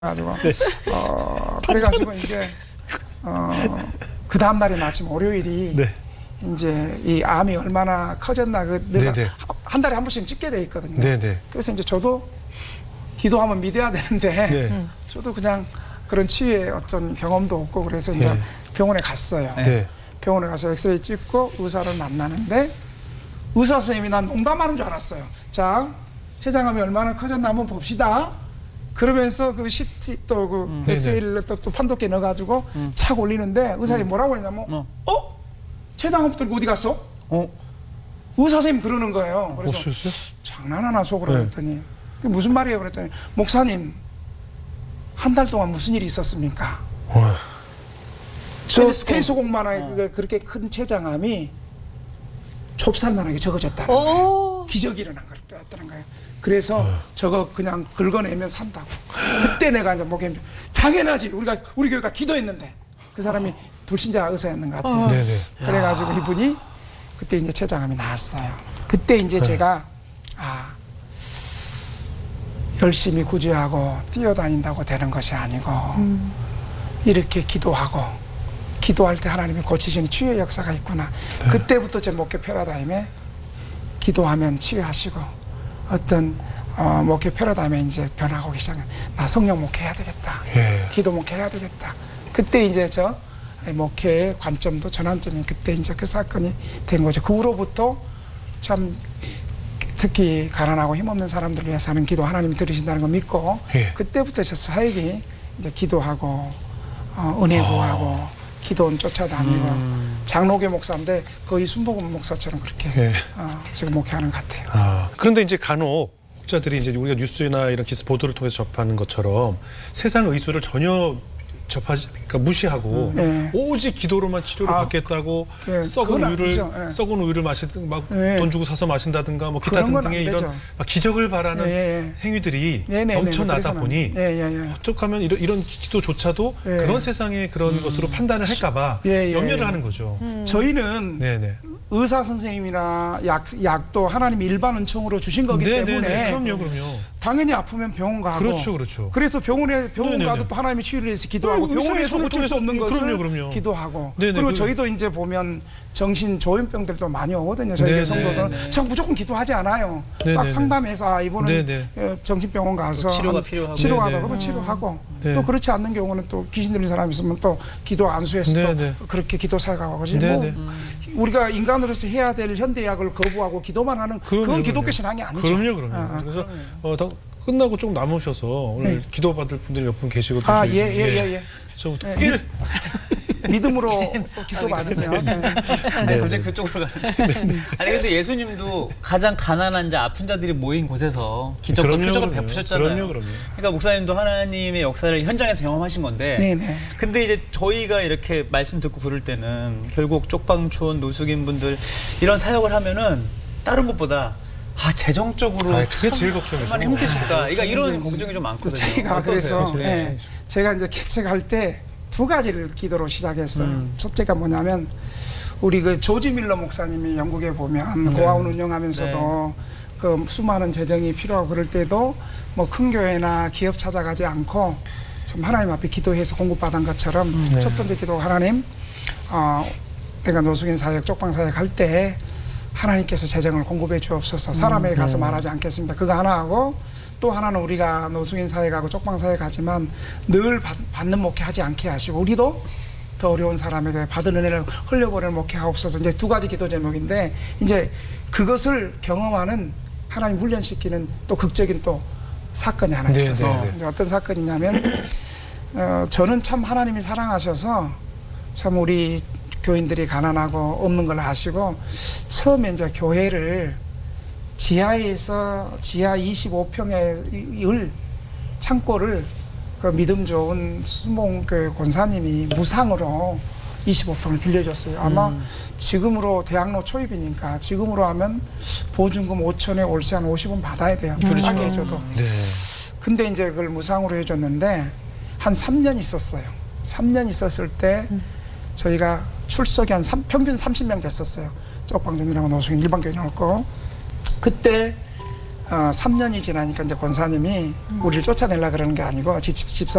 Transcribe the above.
가지고 그래가지고 이제 그 다음 날이 마침 월요일이 네. 이제 이 암이 얼마나 커졌나 그 내가 네네. 한 달에 한 번씩 찍게 돼 있거든요. 네네. 그래서 이제 저도 기도하면 믿어야 되는데 네. 저도 그냥 그런 치유의 어떤 경험도 없고 그래서 이제 네. 병원에 갔어요. 네. 병원에 가서 엑스레이 찍고 의사를 만나는데 의사 선생님이 난 농담하는 줄 알았어요. 자, 췌장암이 얼마나 커졌나 한번 봅시다. 그러면서 그 CT 또 그 엑스레이를 또 판독기에 넣어가지고 착 올리는데 의사님이 뭐라고 했냐면 췌장암 들고 어디 갔어? 의사 선생님 그러는 거예요. 그래서 없었어요? 장난하나 속으로 네. 그랬더니 그게 무슨 말이에요? 그랬더니 목사님 한 달 동안 무슨 일이 있었습니까? 저 테니스공만하게 그렇게 큰 췌장암이 좁쌀만하게 적어졌다는 거예요. 기적이 일어난 거였다는 거예요. 그래서 저거 그냥 긁어내면 산다고. 그때 내가 이제 목에 당연하지. 우리 교회가 기도했는데 그 사람이 불신자 의사였는 것 같아요. 네네. 그래가지고 이분이 그때 이제 췌장암이 나왔어요. 그때 이제 제가 열심히 구제하고 뛰어다닌다고 되는 것이 아니고 이렇게 기도할 때 하나님이 고치시는 치유의 역사가 있구나. 그때부터 제 목회 패러다임에 기도하면 치유하시고 어떤 목회 패러다임에 이제 변화가 오기 시작해요. 나 성령 목회해야 되겠다. 예. 기도 목회해야 되겠다. 그때 이제 저 목회의 관점도 전환점이 그때 이제 그 사건이 된 거죠. 그 후로부터 참 특히 가난하고 힘없는 사람들을 위해서 하는 기도 하나님이 들으신다는 걸 믿고 예. 그때부터 제 사역이 이제 기도하고 은혜 구하고 기도원 쫓아다니고 장로교 목사인데 거의 순복음 목사처럼 그렇게 예. 지금 목회하는 것 같아요. 그런데 이제 간혹 목자들이 이제 우리가 뉴스나 이런 기사 보도를 통해서 접하는 것처럼 세상 의술을 전혀 그러니까 무시하고 오직 기도로만 치료를 받겠다고 썩은 우유를 마시든 막 돈 주고 사서 마신다든가 뭐 기타 등등의 이런 막 기적을 바라는 행위들이 넘쳐나다 보니 어떻게 하면 이런 기도조차도 그런 세상의 그런 것으로 판단을 할까봐 염려를 하는 거죠. 저희는 의사 선생님이나 약도 하나님이 일반 은총으로 주신 거기 때문에 그럼요. 당연히 아프면 병원 가고 그렇죠. 그래서 병원 가도 또 하나님이 치유를 위해서 기도하고 병원에서 고칠 수 없는 것을 기도하고 그리고 저희도 이제 보면 정신조현병들도 많이 오거든요. 저희 성도들은 참 무조건 기도하지 않아요. 딱 상담해서 이분은 정신병원 가서 치료하다 그러면 치료하고 또 그렇지 않는 경우는 또 귀신 들린 사람이 있으면 또 기도 안수해서 또 그렇게 기도 사역하고 그러지 뭐 우리가 인간으로서 해야 될 현대의학을 거부하고 기도만 하는 그건 기독교 신앙이 아니죠. 그럼요. 그래서 다 끝나고 조금 남으셔서 오늘 기도받을 분들이 몇 분 계시거든요. 예. 저부터 믿음으로 기도 받으면 갑자기 그쪽으로 가는데 아니 근데 예수님도 가장 가난한 자 아픈 자들이 모인 곳에서 기적과 표적을 베푸셨잖아요. 그러니까 목사님도 하나님의 역사를 현장에서 경험하신 건데 근데 이제 저희가 이렇게 말씀 듣고 부를 때는 결국 쪽방촌 노숙인 분들 이런 사역을 하면은 다른 것보다 재정적으로 그게 제일 걱정이죠. 얼마나 힘드실까. 그러니까 이런 걱정이 좀 많거든요. 제가 그래서 제가 이제 개척할 때 두 가지를 기도로 시작했어요. 첫째가 뭐냐면 우리 그 조지 밀러 목사님이 영국에 보면 고아원 운영하면서도 그 수많은 재정이 필요하고 그럴 때도 뭐 큰 교회나 기업 찾아가지 않고 참 하나님 앞에 기도해서 공급받은 것처럼 첫 번째 기도 하나님 내가 노숙인 사역 쪽방 사역 할 때 하나님께서 재정을 공급해 주옵소서. 사람에게 가서 말하지 않겠습니다. 그거 하나 하고 또 하나는 우리가 노숙인 사역하고 쪽방 사역하지만 늘 받는 목회하지 않게 하시고 우리도 더 어려운 사람에게 받은 은혜를 흘려보내는 목회하옵소서. 이제 두 가지 기도 제목인데 이제 그것을 경험하는 하나님 훈련시키는 또 극적인 또 사건이 하나 있었어요. 이제 어떤 사건이냐면 저는 참 하나님이 사랑하셔서 참 우리 교인들이 가난하고 없는 걸 아시고 처음에 이제 교회를 지하에서 지하 25평의 창고를 그 믿음 좋은 수목교회 권사님이 무상으로 25평을 빌려줬어요. 아마 지금으로 대학로 초입이니까 지금으로 하면 보증금 5천에 월세 한 50원 받아야 돼요. 싸게 해줘도. 근데 이제 그걸 무상으로 해줬는데 한 3년 있었어요. 3년 있었을 때 저희가 출석이 평균 30명 됐었어요. 쪽방점이라고 노숙인 일반 교인을 없고 그때 3년이 지나니까 이제 권사님이 우리를 쫓아내려 그러는 게 아니고 집사